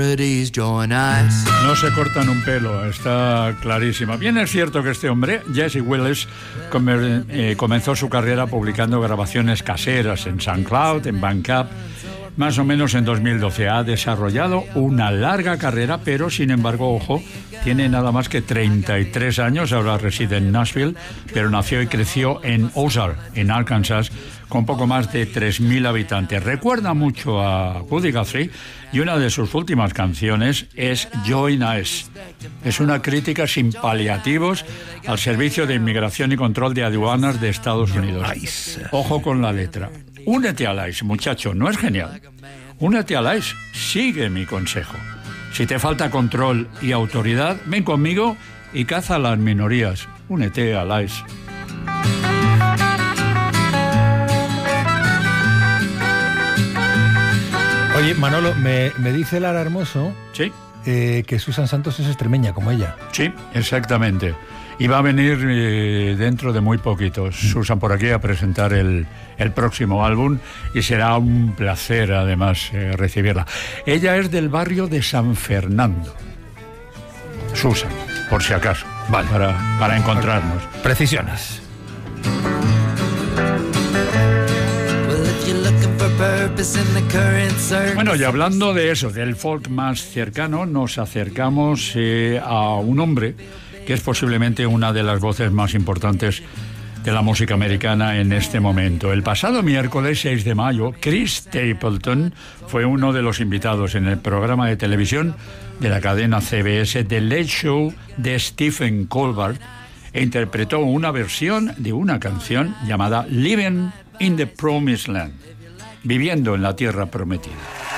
No se cortan un pelo, está clarísima. Bien es cierto que este hombre, Jesse Willis, comenzó su carrera publicando grabaciones caseras en SoundCloud, en Bandcamp, más o menos en 2012. Ha desarrollado una larga carrera, pero sin embargo, ojo, tiene nada más que 33 años, ahora reside en Nashville, pero nació y creció en Ozark, en Arkansas, con poco más de 3.000 habitantes. Recuerda mucho a Woody Guthrie y una de sus últimas canciones es Join Us. Es una crítica sin paliativos al Servicio de Inmigración y Control de Aduanas de Estados Unidos. Ojo con la letra. Únete al ICE, muchacho, ¿no es genial? Únete al ICE, sigue mi consejo. Si te falta control y autoridad, ven conmigo y caza a las minorías. Únete al ICE. Oye, Manolo, me dice Lara Hermoso, ¿sí?, que Susan Santos es extremeña, como ella. Sí, exactamente. Y va a venir dentro de muy poquito Susan por aquí a presentar el próximo álbum y será un placer además recibirla. Ella es del barrio de San Fernando. Susan, por si acaso, vale, para encontrarnos. Precisiones. Bueno, y hablando de eso, del folk más cercano, nos acercamos a un hombre que es posiblemente una de las voces más importantes de la música americana en este momento. El pasado miércoles 6 de mayo, Chris Stapleton fue uno de los invitados en el programa de televisión de la cadena CBS The Late Show de Stephen Colbert e interpretó una versión de una canción llamada Living in the Promised Land, viviendo en la tierra prometida.